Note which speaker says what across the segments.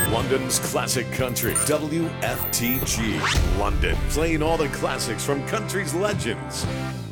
Speaker 1: London's classic country, WFTG. London, playing all the classics from country's legends.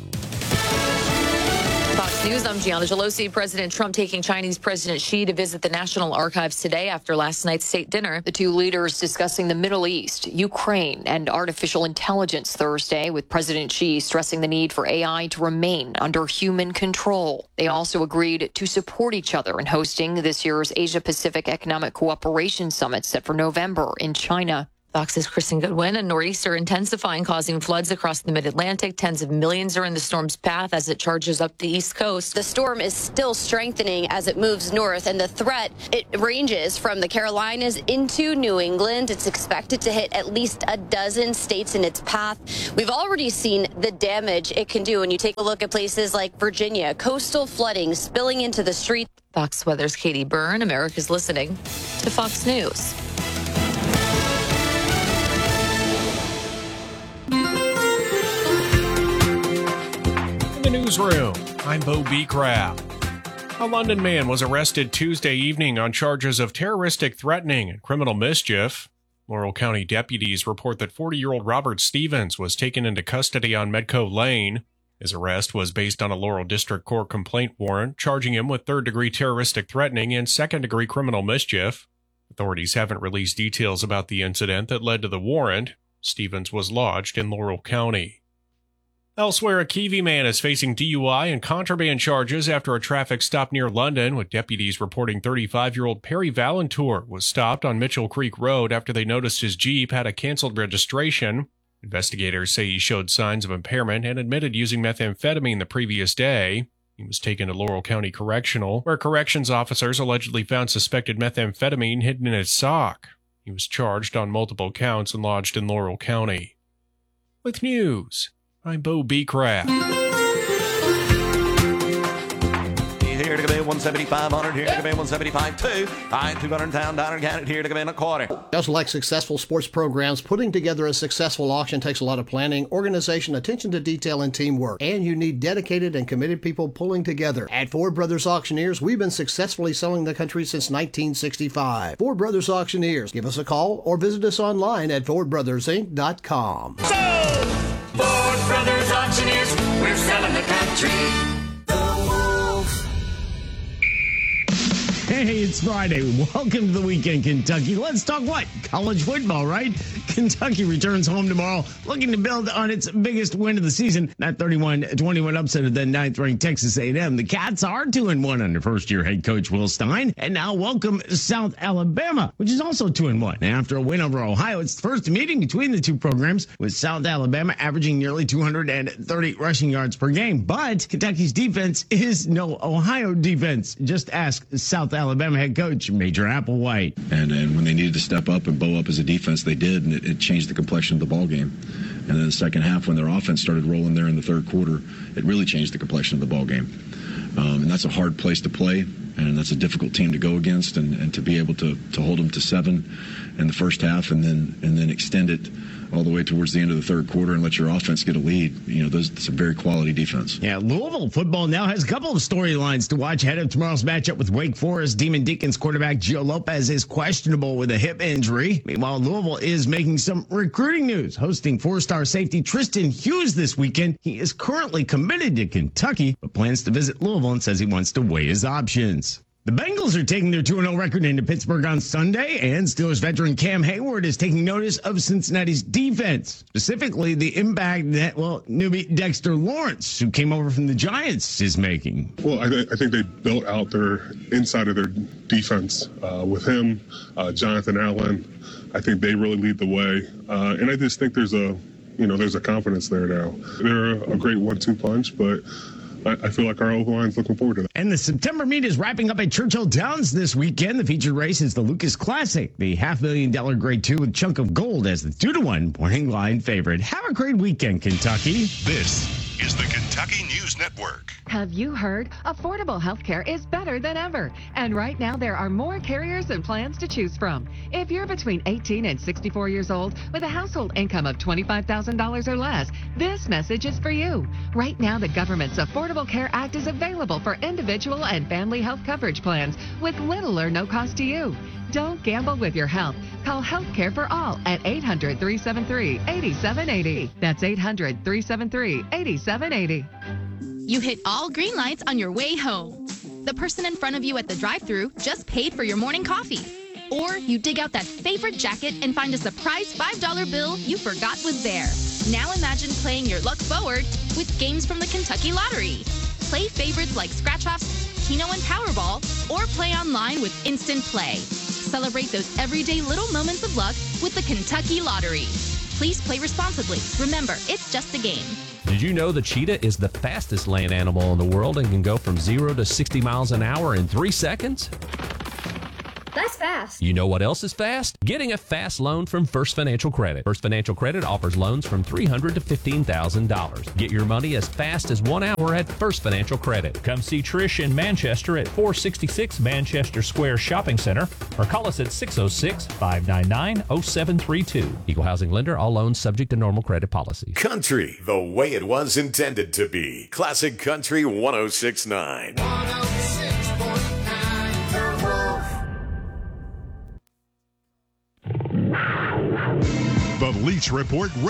Speaker 2: Fox News, I'm Gianna Gelosi. President Trump taking Chinese President Xi to visit the National Archives today after last night's state dinner. The two leaders discussing the Middle East, Ukraine, and artificial intelligence Thursday, with President Xi stressing the need for AI to remain under human control. They also agreed to support each other in hosting this year's Asia-Pacific Economic Cooperation Summit set for November in China. Fox's Kristen Goodwin. A nor'easter intensifying, causing floods across the mid-Atlantic. Tens of millions are in the storm's path as it charges up the East Coast.
Speaker 3: The storm is still strengthening as it moves north, and the threat, it ranges from the Carolinas into New England. It's expected to hit at least a dozen states in its path. We've already seen the damage it can do when you take a look at places like Virginia. Coastal flooding spilling into the street.
Speaker 2: Fox Weather's Katie Byrne. America's listening to Fox News.
Speaker 4: Newsroom. I'm Bo Beecraft. A London man was arrested Tuesday evening on charges of terroristic threatening and criminal mischief. Laurel County deputies report that 40-year-old Robert Stevens was taken into custody on Medco Lane. His arrest was based on a Laurel District Court complaint warrant charging him with third-degree terroristic threatening and second-degree criminal mischief. Authorities haven't released details about the incident that led to the warrant. Stevens was lodged in Laurel County. Elsewhere, a Kiwi man is facing DUI and contraband charges after a traffic stop near London, with deputies reporting 35-year-old Perry Valentour was stopped on Mitchell Creek Road after they noticed his Jeep had a canceled registration. Investigators say he showed signs of impairment and admitted using methamphetamine the previous day. He was taken to Laurel County Correctional, where corrections officers allegedly found suspected methamphetamine hidden in his sock. He was charged on multiple counts and lodged in Laurel County. With news, I'm Bo Beecraft.
Speaker 5: Here to come in 175, here to come in 175, 2. I 200 pound down count it here to come in a quarter.
Speaker 6: Just like successful sports programs, putting together a successful auction takes a lot of planning, organization, attention to detail, and teamwork. And you need dedicated and committed people pulling together. At Ford Brothers Auctioneers, we've been successfully selling the country since 1965. Ford Brothers Auctioneers. Give us a call or visit us online at FordBrothersInc.com.
Speaker 7: Ford Brothers Auctioneers, we're selling the country.
Speaker 8: Hey, it's Friday. Welcome to the weekend, Kentucky. Let's talk what? College football, right? Kentucky returns home tomorrow, looking to build on its biggest win of the season, that 31-21 upset of the 9th-ranked Texas A&M. The Cats are 2-1 under first-year head coach Will Stein, and now welcome South Alabama, which is also 2-1. After a win over Ohio, it's the first meeting between the two programs, with South Alabama averaging nearly 230 rushing yards per game. But Kentucky's defense is no Ohio defense. Just ask South Alabama head coach Major Applewhite.
Speaker 9: And when they needed to step up and bow up as a defense, they did, and it changed the complexion of the ball game. And then the second half, when their offense started rolling there in the third quarter, it really changed the complexion of the ball game. And that's a hard place to play, and that's a difficult team to go against, and to be able to hold them to 7 in the first half and then extend it all the way towards the end of the third quarter and let your offense get a lead. You know, it's a very quality defense.
Speaker 8: Yeah, Louisville football now has a couple of storylines to watch ahead of tomorrow's matchup with Wake Forest. Demon Deacons quarterback Gio Lopez is questionable with a hip injury. Meanwhile, Louisville is making some recruiting news, hosting 4-star safety Tristan Hughes this weekend. He is currently committed to Kentucky, but plans to visit Louisville and says he wants to weigh his options. The Bengals are taking their 2-0 record into Pittsburgh on Sunday, and Steelers veteran Cam Hayward is taking notice of Cincinnati's defense, specifically the impact that, newbie Dexter Lawrence, who came over from the Giants, is making.
Speaker 10: Well, I think they built out their inside of their defense with him, Jonathan Allen. I think they really lead the way, and I just think there's a confidence there now. They're a great 1-2 punch, but I feel like our O-line's looking forward to that.
Speaker 8: And the September meet is wrapping up at Churchill Downs this weekend. The featured race is the Lucas Classic, the $500,000 Grade 2 with Chunk of Gold as the 2-1 morning line favorite. Have a great weekend, Kentucky.
Speaker 11: This is the Kentucky News Network.
Speaker 12: Have you heard? Affordable healthcare is better than ever. And right now, there are more carriers and plans to choose from. If you're between 18 and 64 years old with a household income of $25,000 or less, this message is for you. Right now, the government's Affordable Care Act is available for individual and family health coverage plans with little or no cost to you. Don't gamble with your health. Call Healthcare for All at 800-373-8780. That's 800-373-8780.
Speaker 13: You hit all green lights on your way home. The person in front of you at the drive-thru just paid for your morning coffee. Or you dig out that favorite jacket and find a surprise $5 bill you forgot was there. Now imagine playing your luck forward with games from the Kentucky Lottery. Play favorites like Scratch-Offs, Keno and Powerball, or play online with Instant Play. Celebrate those everyday little moments of luck with the Kentucky Lottery. Please play responsibly. Remember, it's just a game.
Speaker 14: Did you know the cheetah is the fastest land animal in the world and can go from 0 to 60 miles an hour in 3 seconds?
Speaker 15: That's fast.
Speaker 14: You know what else is fast? Getting a fast loan from First Financial Credit. First Financial Credit offers loans from $300 to $15,000. Get your money as fast as 1 hour at First Financial Credit.
Speaker 16: Come see Trish in Manchester at 466 Manchester Square Shopping Center or call us at 606-599-0732.
Speaker 14: Equal housing lender. All loans subject to normal credit policy.
Speaker 1: Country, the way it was intended to be. Classic Country 106.9.
Speaker 7: 106.9 The Wolf.
Speaker 11: The Leach Report